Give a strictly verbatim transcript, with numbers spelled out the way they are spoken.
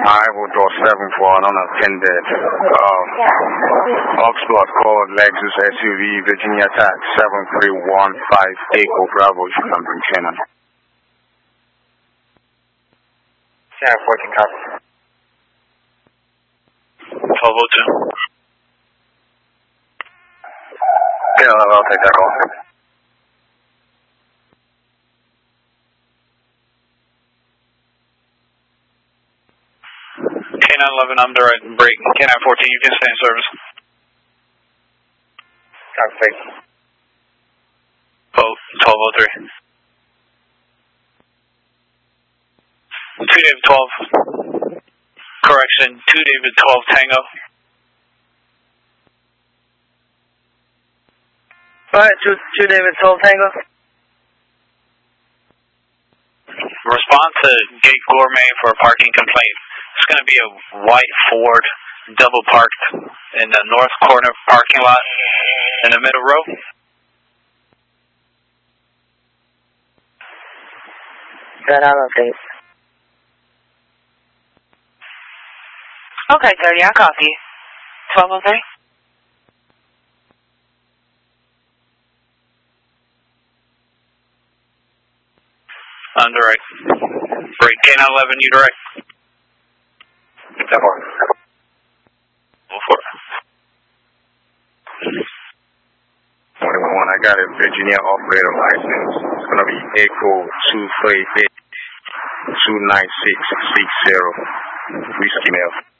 Iowa door seven four unattended. Uh, Oxford called Lexus S U V Virginia tax seven three one five Echo Bravo. You can bring Shannon. Shannon fourteen copy. twelve oh two. Yeah, I'll take that call. K nine eleven, I'm direct break. K nine fourteen, you can stay in service. Copy. Oh, twelve oh three. two David twelve. Correction, two David twelve Tango. Alright, two, two David twelve Tango. Respond to Gate Gourmet for a parking complaint. It's going to be a white Ford double parked in the north corner parking lot in the middle row. Good, I'll update. Okay, thirty, I copy. twelve oh three. I'm direct. Break K nine eleven, you direct. Step on. Go for it. twenty-one, I got a Virginia operator license. It's going to be Echo two three eight two nine six six zero. Whiskey Mail.